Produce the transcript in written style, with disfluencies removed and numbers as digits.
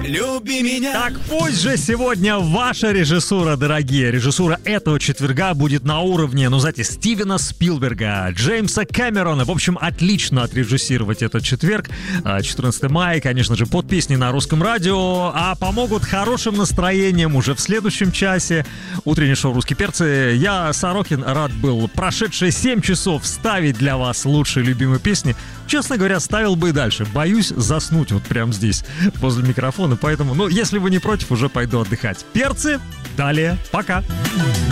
люби меня. Так пусть же сегодня ваша режиссура, дорогие. Режиссура этого четверга будет на уровне, знаете, Стивена Спилберга, Джеймса Кэмерона. В общем, отлично отрежиссировать этот четверг, 14 мая, конечно же, под песни на русском радио. А помогут хорошим настроением уже в следующем часе. Утреннее шоу «Русские перцы». Я, Сорокин, рад был прошедшие 7 часов ставить для вас лучшие любимые песни. Честно говоря, ставил бы и дальше. Боюсь заснуть вот прямо здесь, возле микрофона. Поэтому, если вы не против, уже пойду отдыхать. Перцы, далее, пока.